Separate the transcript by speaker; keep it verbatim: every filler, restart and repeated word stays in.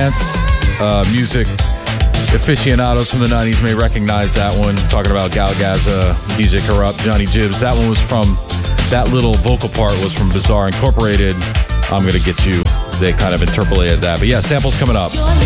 Speaker 1: dance uh, music aficionados from the nineties may recognize that one. Talking about Gal Gaza, D J Corrupt, Johnny Jibbs. That one was from, that little vocal part was from Bizarre Incorporated. I'm Gonna Get You. They kind of interpolated that. But yeah, samples coming up.